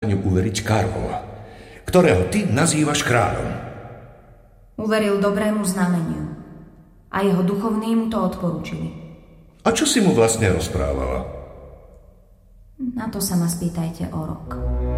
znameniu uveriť Karlovi, ktorého ty nazývaš kráľom. Uveril dobrému znameniu a jeho duchovní mu to odporúčili. A čo si mu vlastne rozprávala? Na to sa ma spýtajte o rok.